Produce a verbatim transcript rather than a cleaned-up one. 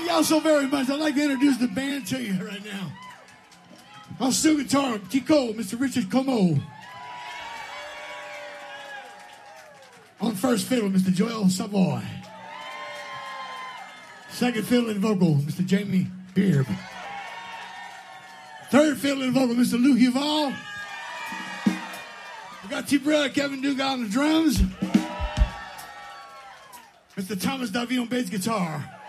Thank y'all so very much. I'd like to introduce the band to you right now. On steel guitar, Chico, Mister Richard Como. On first fiddle, Mister Joel Savoy. Second fiddle and vocal, Mister Jamie Beard. Third fiddle and vocal, Mister Lou Huval. We got T-Brother Kevin Dugan on the drums. Mister Thomas Davy on bass guitar.